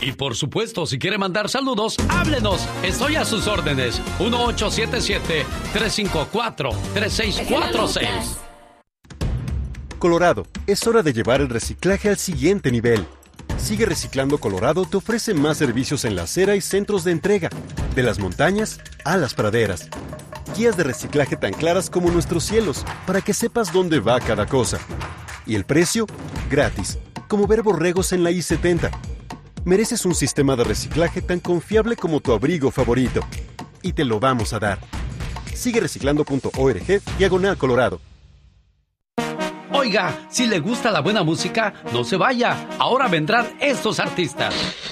Y por supuesto, si quiere mandar saludos, háblenos. Estoy a sus órdenes. 1877-354-3646. Colorado, es hora de llevar el reciclaje al siguiente nivel. Sigue Reciclando Colorado te ofrece más servicios en la acera y centros de entrega, de las montañas a las praderas. Guías de reciclaje tan claras como nuestros cielos, para que sepas dónde va cada cosa. Y el precio, gratis, como ver borregos en la I-70. Mereces un sistema de reciclaje tan confiable como tu abrigo favorito. Y te lo vamos a dar. Sigue reciclando.org/Colorado. Oiga, si le gusta la buena música, no se vaya. Ahora vendrán estos artistas.